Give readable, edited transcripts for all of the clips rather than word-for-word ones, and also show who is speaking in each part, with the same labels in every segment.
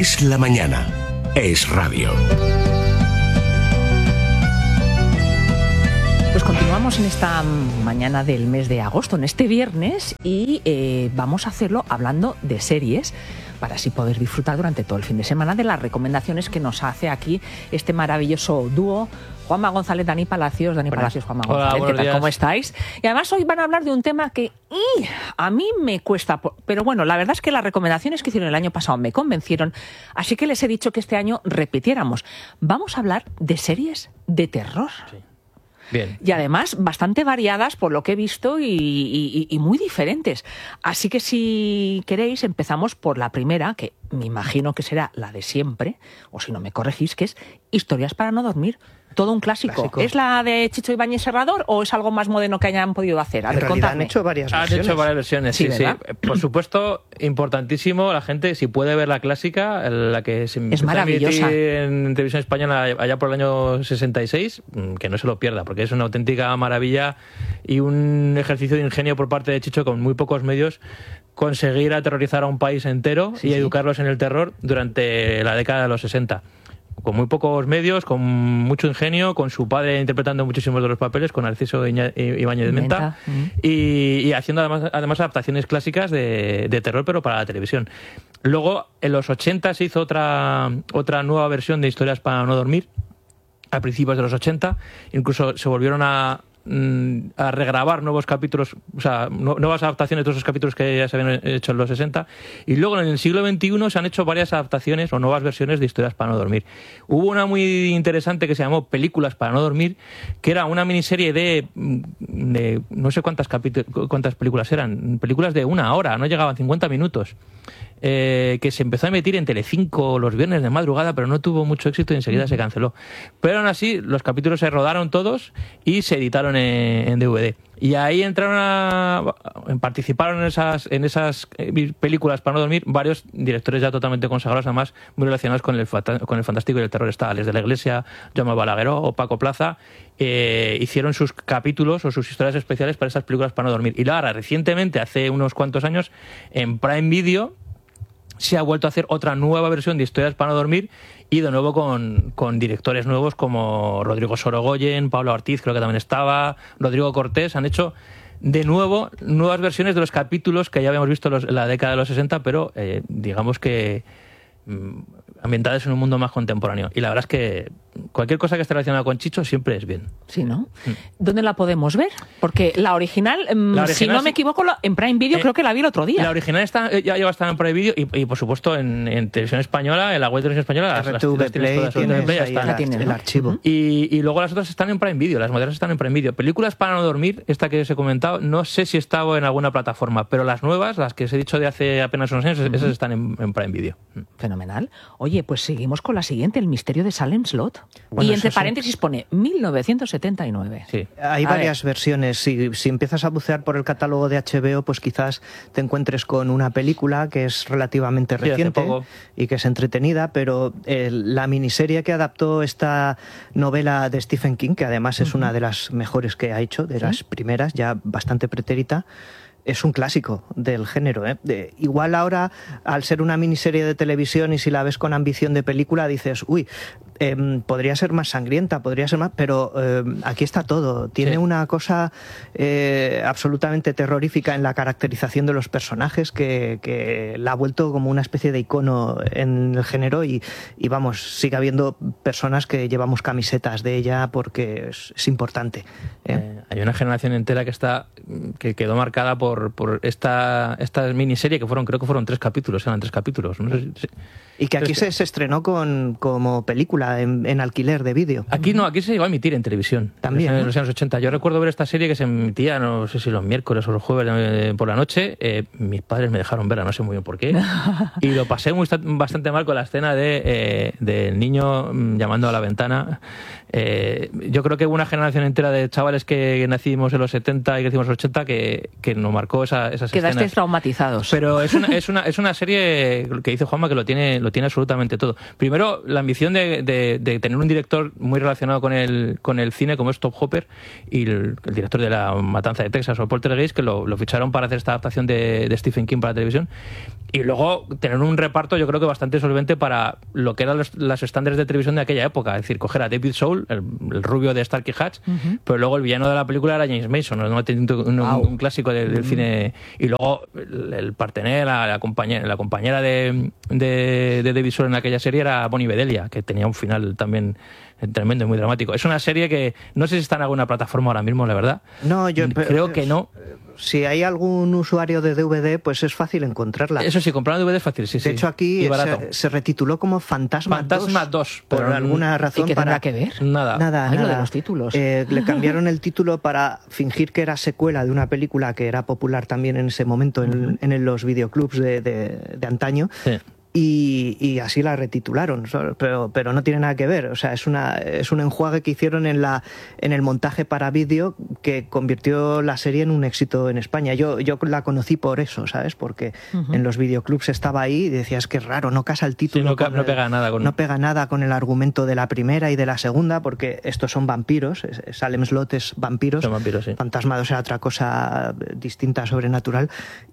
Speaker 1: Es la mañana. Es radio.
Speaker 2: Pues continuamos en esta mañana del mes de agosto, en este viernes, y vamos a hacerlo hablando de series, para así poder disfrutar durante todo el fin de semana de las recomendaciones que nos hace aquí este maravilloso dúo. Juanma González, Dani Palacios. Dani Palacios, Juanma González, ¿qué tal? ¿Cómo estáis? Y además hoy van a hablar de un tema que a mí me cuesta, pero bueno, la verdad es que las recomendaciones que hicieron el año pasado me convencieron, así que les he dicho que este año repitiéramos. Vamos a hablar de series de terror.
Speaker 3: Sí. Bien.
Speaker 2: Y además bastante variadas por lo que he visto y muy diferentes. Así que si queréis empezamos por la primera, que me imagino que será la de siempre, o si no me corregís, que es Historias para no dormir. Todo un clásico. ¿Es la de Chicho Ibáñez Serrador o es algo más moderno que hayan podido hacer? A ver, contadme.
Speaker 4: Han hecho varias versiones.
Speaker 3: Han hecho varias versiones, sí. Por supuesto, importantísimo, la gente, si puede ver la clásica, la que se
Speaker 2: es maravillosa
Speaker 3: en televisión española allá por el año 66, que no se lo pierda, porque es una auténtica maravilla y un ejercicio de ingenio por parte de Chicho, con muy pocos medios, conseguir aterrorizar a un país entero y educarlos en el terror durante la década de los 60. Con muy pocos medios, con mucho ingenio, con su padre interpretando muchísimos de los papeles, con Narciso Ibáñez Menta, y haciendo además adaptaciones clásicas de terror, pero para la televisión. Luego, en los 80 se hizo otra nueva versión de Historias para no dormir, a principios de los 80, incluso se volvieron a regrabar nuevos capítulos, o sea, nuevas adaptaciones de todos esos capítulos que ya se habían hecho en los 60, y luego en el siglo XXI se han hecho varias adaptaciones o nuevas versiones de Historias para no dormir. Hubo una muy interesante que se llamó Películas para no dormir, que era una miniserie de no sé cuántas películas eran, películas de 1 hora, no llegaban 50 minutos. Que se empezó a emitir en Telecinco los viernes de madrugada, pero no tuvo mucho éxito y enseguida se canceló. Pero aún así, los capítulos se rodaron todos y se editaron en DVD. Y ahí participaron en esas películas para no dormir varios directores ya totalmente consagrados, además muy relacionados con el fantástico y el terror. Está Ales de la Iglesia, Jaume Balagueró o Paco Plaza. Hicieron sus capítulos o sus historias especiales para esas películas para no dormir. Y ahora, recientemente, hace unos cuantos años, en Prime Video se ha vuelto a hacer otra nueva versión de Historias para no dormir, y de nuevo con directores nuevos como Rodrigo Sorogoyen, Pablo Ortiz, creo que también estaba, Rodrigo Cortés. Han hecho de nuevo nuevas versiones de los capítulos que ya habíamos visto en la década de los 60, pero digamos que ambientadas en un mundo más contemporáneo. Y la verdad es que cualquier cosa que esté relacionada con Chicho siempre es bien.
Speaker 2: Sí, ¿no? ¿Dónde la podemos ver? Porque la original, si no me equivoco, en Prime Video creo que la vi el otro día.
Speaker 3: La original ya lleva a estar en Prime Video y por supuesto en televisión española, en la web de televisión española,
Speaker 4: RTV Play, el archivo.
Speaker 3: Y luego las otras están en Prime Video, las modernas están en Prime Video. Películas para no dormir, esta que os he comentado, no sé si estaba en alguna plataforma, pero las nuevas, las que os he dicho de hace apenas unos años, esas están en Prime Video.
Speaker 2: Fenomenal. Oye, pues seguimos con la siguiente, El misterio de Salem Slot. Bueno, y entre paréntesis pone 1979.
Speaker 4: Sí. Hay varias versiones. Si empiezas a bucear por el catálogo de HBO, pues quizás te encuentres con una película que es relativamente reciente y que es entretenida, pero la miniserie que adaptó esta novela de Stephen King, que además es una de las mejores que ha hecho, de las primeras, ya bastante pretérita, es un clásico del género, ¿eh? Igual ahora, al ser una miniserie de televisión y si la ves con ambición de película, dices, uy, podría ser más sangrienta, podría ser más... Pero aquí está todo. Tiene una cosa absolutamente terrorífica en la caracterización de los personajes que la ha vuelto como una especie de icono en el género y vamos, sigue habiendo personas que llevamos camisetas de ella porque es importante.
Speaker 3: Hay una generación entera que quedó marcada por esta miniserie creo que fueron 3 capítulos, eran 3 capítulos. No sé si,
Speaker 4: y que aquí se estrenó como película en alquiler de vídeo.
Speaker 3: Aquí no, aquí se iba a emitir en televisión.
Speaker 4: También.
Speaker 3: En los años 80. Yo recuerdo ver esta serie que se emitía, no sé si los miércoles o los jueves por la noche. Mis padres me dejaron verla, no sé muy bien por qué. Y lo pasé bastante mal con la escena del niño llamando a la ventana. Yo creo que hubo una generación entera de chavales que nacimos en los 70 y crecimos en los 80 que nos marcó esas escenas.
Speaker 2: Quedasteis traumatizados.
Speaker 3: Pero es una serie que dice Juanma que lo tiene absolutamente todo. Primero, la ambición de de tener un director muy relacionado con el cine, como es Top Hopper, y el director de La Matanza de Texas o Poltergeist, que lo ficharon para hacer esta adaptación de Stephen King para la televisión. Y luego tener un reparto, yo creo que bastante solvente para lo que eran los estándares de televisión de aquella época. Es decir, coger a David Soul, el rubio de Starkey Hatch, pero luego el villano de la película era James Mason, un clásico del cine. Y luego el partener, la compañera de David Soul en aquella serie era Bonnie Bedelia, que tenía un final también tremendo y muy dramático. Es una serie que no sé si está en alguna plataforma ahora mismo, la verdad.
Speaker 4: No, yo
Speaker 3: creo que no.
Speaker 4: Si hay algún usuario de DVD, pues es fácil encontrarla.
Speaker 3: Eso sí, comprar un DVD es fácil, sí.
Speaker 4: De hecho, aquí se retituló como Fantasma
Speaker 3: 2.
Speaker 4: Por alguna razón.
Speaker 2: ¿Y qué tendrá que ver?
Speaker 4: Nada.
Speaker 2: Lo de los títulos.
Speaker 4: Le cambiaron el título para fingir que era secuela de una película que era popular también en ese momento en los videoclubs de antaño. Sí. Y así la retitularon, pero no tiene nada que ver. O sea, es un enjuague que hicieron en el montaje para vídeo que convirtió la serie en un éxito en España. Yo la conocí por eso, ¿sabes? Porque en los videoclubs estaba ahí y decías que es raro, no casa el título.
Speaker 3: Sí, no pega nada
Speaker 4: no pega nada con el argumento de la primera y de la segunda, porque estos son vampiros. Salem Slot es vampiros.
Speaker 3: Son vampiros, sí.
Speaker 4: Fantasma 2 era otra cosa distinta, sobrenatural.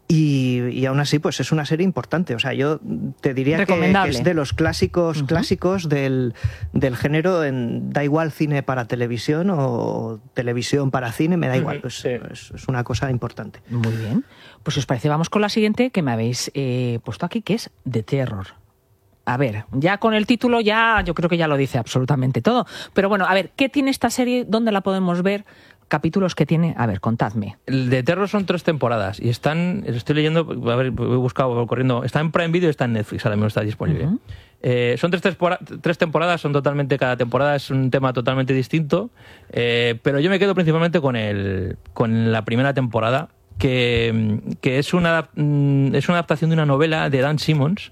Speaker 4: Y aún así, pues es una serie importante. O sea, yo te diría que es de los clásicos del género. Da igual cine para televisión o televisión para cine, me da igual. Pues,
Speaker 3: sí.
Speaker 4: es una cosa importante.
Speaker 2: Muy bien. Pues si os parece, vamos con la siguiente que me habéis puesto aquí, que es The Terror. A ver, ya con el título yo creo que ya lo dice absolutamente todo. Pero bueno, a ver, ¿qué tiene esta serie? ¿Dónde la podemos ver? ¿Capítulos que tiene? A ver, contadme.
Speaker 3: El de Terror son 3 temporadas y estoy leyendo, a ver, he buscado corriendo, está en Prime Video y está en Netflix, ahora mismo está disponible. Son 3 temporadas, cada temporada es un tema totalmente distinto, pero yo me quedo principalmente con la primera temporada, que es una adaptación de una novela de Dan Simmons,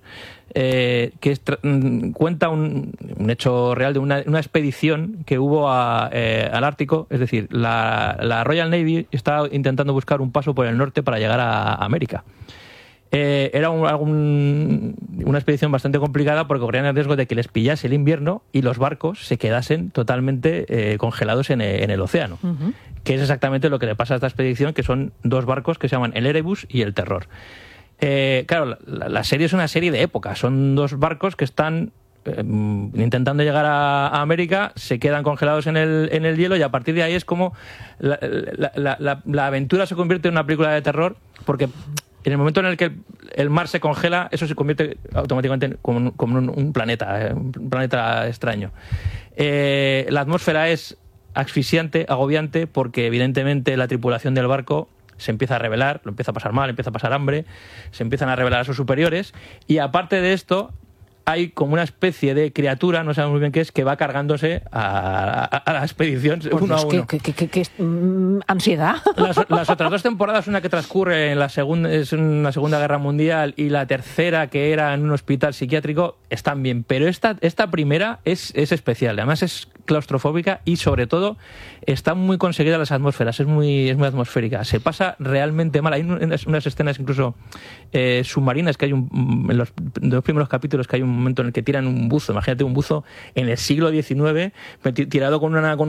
Speaker 3: que cuenta un hecho real de una expedición que hubo al Ártico. Es decir, la Royal Navy está intentando buscar un paso por el norte para llegar a América. Era una expedición bastante complicada porque corrían el riesgo de que les pillase el invierno y los barcos se quedasen totalmente congelados en el océano, que es exactamente lo que le pasa a esta expedición, que son 2 barcos que se llaman el Erebus y el Terror. Claro, la serie es una serie de época. Son 2 barcos que están intentando llegar a América, se quedan congelados en el hielo, y a partir de ahí es como la aventura se convierte en una película de terror, porque en el momento en el que el mar se congela, eso se convierte automáticamente como un planeta extraño. La atmósfera es asfixiante, agobiante, porque evidentemente la tripulación del barco se empieza a rebelar, lo empieza a pasar mal, empieza a pasar hambre, se empiezan a rebelar a sus superiores, y aparte de esto hay como una especie de criatura, no sabemos muy bien qué es, que va cargándose a la expedición uno a uno.
Speaker 2: ¿Qué ansiedad?
Speaker 3: Las otras 2 temporadas, una que transcurre en la Segunda Guerra Mundial y la tercera, que era en un hospital psiquiátrico, están bien, pero esta primera es especial. Además es claustrofóbica y sobre todo está muy conseguida las atmósferas, es muy atmosférica. Se pasa realmente mal. Hay unas escenas incluso submarinas, que hay en los 2 primeros capítulos, que hay un momento en el que tiran un buzo. Imagínate un buzo en el siglo XIX tirado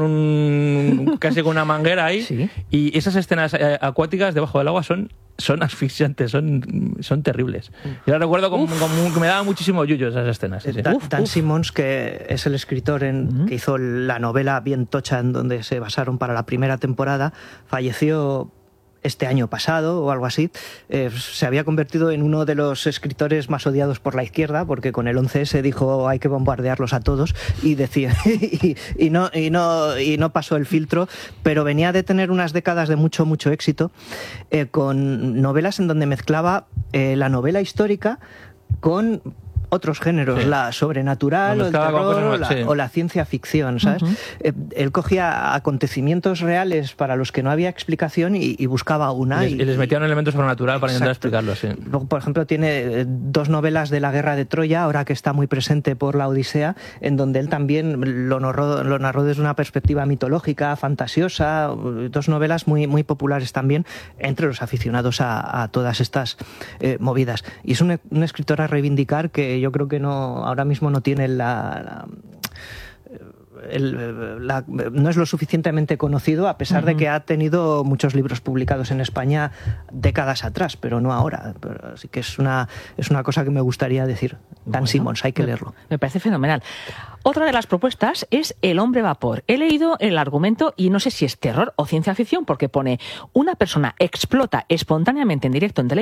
Speaker 3: casi con una manguera ahí. ¿Sí? Y esas escenas acuáticas debajo del agua son asfixiantes, son terribles. Yo la recuerdo como que me daba muchísimo yuyo esas escenas. Sí.
Speaker 4: Dan Simmons, que es el escritor que hizo la novela bien tocha en donde se basaron para la primera temporada, falleció este año pasado o algo así. Se había convertido en uno de los escritores más odiados por la izquierda, porque con el 11S dijo hay que bombardearlos a todos, y decía y no pasó el filtro, pero venía de tener unas décadas de mucho éxito, con novelas en donde mezclaba la novela histórica con otros géneros, sí, la sobrenatural, o el terror, o la ciencia ficción, ¿sabes? Él cogía acontecimientos reales para los que no había explicación y buscaba una.
Speaker 3: Y les metía un elemento sobrenatural para intentar explicarlo, sí.
Speaker 4: Luego, por ejemplo, tiene 2 novelas de la Guerra de Troya, ahora que está muy presente por la Odisea, en donde él también lo narró desde una perspectiva mitológica, fantasiosa. 2 novelas muy populares también entre los aficionados a todas estas movidas. Y es un escritor a reivindicar, que yo creo que ahora mismo no tiene no es lo suficientemente conocido, a pesar de que ha tenido muchos libros publicados en España décadas atrás, pero no ahora. Así que es una cosa que me gustaría decir. Dan Simmons, hay que leerlo.
Speaker 2: Me parece fenomenal. Otra de las propuestas es El hombre vapor. He leído el argumento y no sé si es terror o ciencia ficción, porque pone: una persona explota espontáneamente en directo en televisión